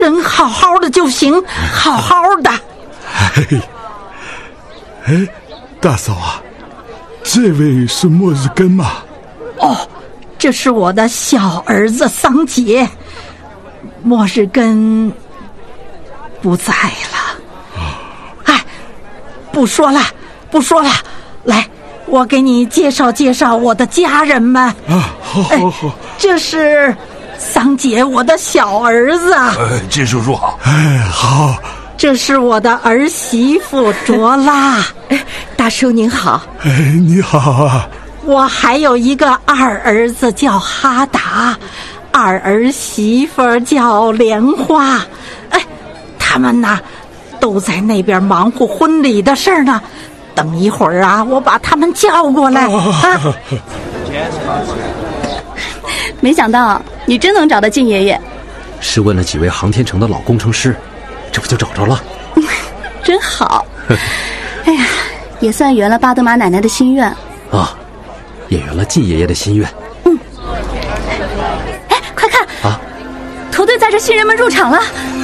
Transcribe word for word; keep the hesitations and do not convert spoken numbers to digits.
人好好的就行，好好的。 哎，哎，大嫂啊，这位是莫日根吗？ 哦，这是我的小儿子桑杰，莫日根不在了。哎，不说了，不说了，来，我给你介绍介绍我的家人们。 啊，好好好，哎、 这是桑杰，我的小儿子。 呃，金叔叔好。 哎，好。 这是我的儿媳妇卓拉。 大叔您好。 哎，你好啊。 我还有一个二儿子叫哈达，二儿媳妇叫莲花。哎，他们呐都在那边忙活婚礼的事儿呢，等一会儿啊我把他们叫过来。 哦、 啊， 没想到你真能找到靳爷爷。 是问了几位航天城的老工程师，这不就找着了？ 真好。哎呀，也算圆了巴德玛奶奶的心愿啊，也圆了靳爷爷的心愿。 嗯。哎，快看啊！ 图队载着新人们入场了。